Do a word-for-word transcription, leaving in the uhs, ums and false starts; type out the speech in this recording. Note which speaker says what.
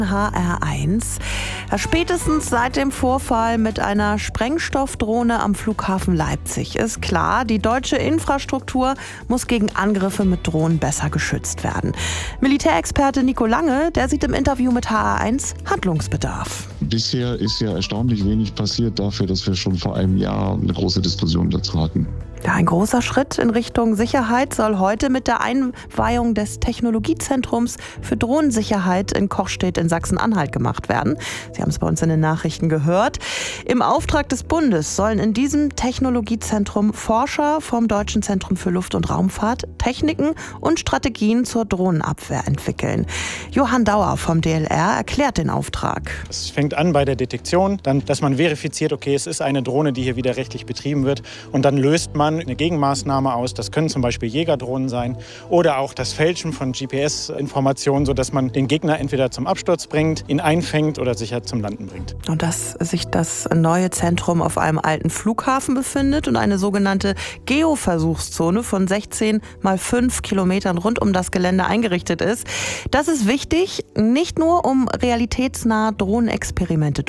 Speaker 1: H R eins. Spätestens seit dem Vorfall mit einer Sprengstoffdrohne am Flughafen Leipzig ist klar, die deutsche Infrastruktur muss gegen Angriffe mit Drohnen besser geschützt werden. Militärexperte Nico Lange, der sieht im Interview mit H R eins Handlungsbedarf.
Speaker 2: Bisher ist ja erstaunlich wenig passiert dafür, dass wir schon vor einem Jahr eine große Diskussion dazu hatten.
Speaker 1: Ja, ein großer Schritt in Richtung Sicherheit soll heute mit der Einweihung des Technologiezentrums für Drohnensicherheit in Kochstedt in Sachsen-Anhalt gemacht werden. Sie haben es bei uns in den Nachrichten gehört. Im Auftrag des Bundes sollen in diesem Technologiezentrum Forscher vom Deutschen Zentrum für Luft- und Raumfahrt Techniken und Strategien zur Drohnenabwehr entwickeln. Johann Dauer vom D L R erklärt den Auftrag.
Speaker 3: Es fängt an bei der Detektion, dann, dass man verifiziert, okay, es ist eine Drohne, die hier wieder rechtlich betrieben wird, und dann löst man eine Gegenmaßnahme aus. Das können zum Beispiel Jägerdrohnen sein oder auch das Fälschen von G P S-Informationen, sodass man den Gegner entweder zum Absturz bringt, ihn einfängt oder sicher zum Landen bringt.
Speaker 1: Und dass sich das neue Zentrum auf einem alten Flughafen befindet und eine sogenannte Geoversuchszone von sechzehn mal fünf Kilometern rund um das Gelände eingerichtet ist, das ist wichtig, nicht nur um realitätsnahe Drohnenexperimente